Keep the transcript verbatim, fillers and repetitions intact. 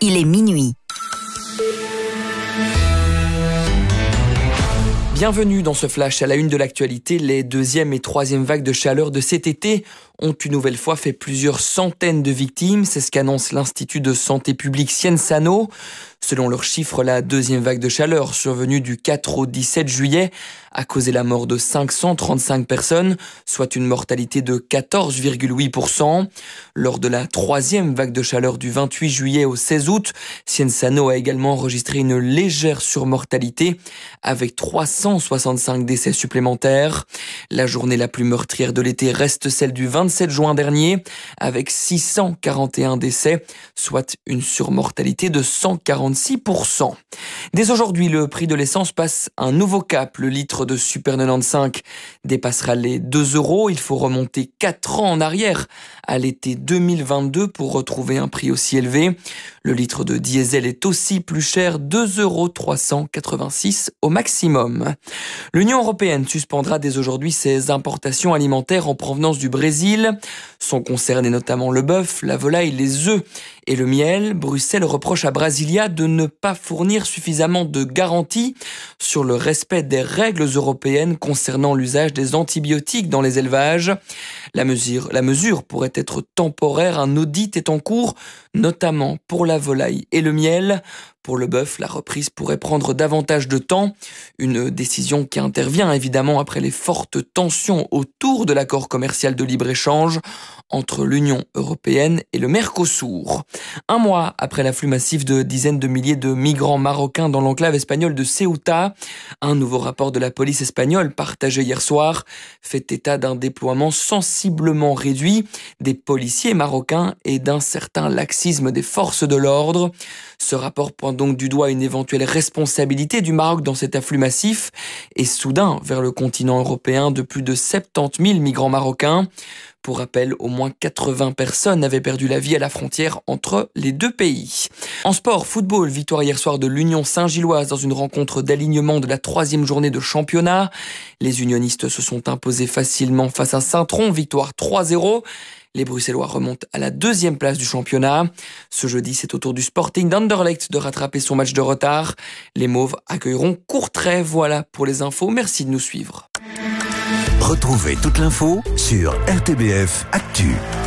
il est minuit. Bienvenue dans ce flash à la une de l'actualité. Les deuxième et troisième vagues de chaleur de cet été ont une nouvelle fois fait plusieurs centaines de victimes. C'est ce qu'annonce l'Institut de santé publique Cienzano. Selon leurs chiffres, la deuxième vague de chaleur survenue du quatre au dix-sept juillet a causé la mort de cinq cent trente-cinq personnes, soit une mortalité de quatorze virgule huit pour cent. Lors de la troisième vague de chaleur du vingt-huit juillet au seize août, Cienzano a également enregistré une légère surmortalité avec trois cent soixante-cinq décès supplémentaires. La journée la plus meurtrière de l'été reste celle du vingt-sept juin dernier avec six cent quarante et un décès, soit une surmortalité de cent quarante-six pour cent. Dès aujourd'hui, le prix de l'essence passe un nouveau cap. Le litre de Super quatre-vingt-quinze dépassera les deux euros. Il faut remonter quatre ans en arrière à l'été deux mille vingt-deux pour retrouver un prix aussi élevé. Le litre de diesel est aussi plus cher, deux euros trois cent quatre-vingt-six au maximum. L'Union européenne suspendra dès aujourd'hui ses importations alimentaires en provenance du Brésil. Sont concernés notamment le bœuf, la volaille, les œufs et le miel. Bruxelles reproche à Brasilia de ne pas fournir suffisamment de garanties sur le respect des règles européennes concernant l'usage des antibiotiques dans les élevages. La mesure, la mesure pourrait être temporaire. Un audit est en cours, notamment pour la volaille et le miel. Pour le bœuf, la reprise pourrait prendre davantage de temps. Une décision qui intervient évidemment après les fortes tensions autour de l'accord commercial de libre-échange entre l'Union européenne et le Mercosur. Un mois après l'afflux massif de dizaines de milliers de migrants marocains dans l'enclave espagnole de Ceuta, un nouveau rapport de la police espagnole partagé hier soir fait état d'un déploiement sensiblement réduit des policiers marocains et d'un certain laxisme des forces de l'ordre. Ce rapport pointe donc du doigt une éventuelle responsabilité du Maroc dans cet afflux massif et soudain vers le continent européen de plus de soixante-dix mille migrants marocains. Pour rappel, au moins quatre-vingts personnes avaient perdu la vie à la frontière entre les deux pays. En sport, football, victoire hier soir de l'Union Saint-Gilloise dans une rencontre d'alignement de la troisième journée de championnat. Les unionistes se sont imposés facilement face à Saint-Tron, victoire trois zéro. Les Bruxellois remontent à la deuxième place du championnat. Ce jeudi, c'est au tour du Sporting d'Anderlecht de rattraper son match de retard. Les Mauves accueilleront Courtrai. Voilà pour les infos. Merci de nous suivre. Retrouvez toute l'info sur R T B F Actu.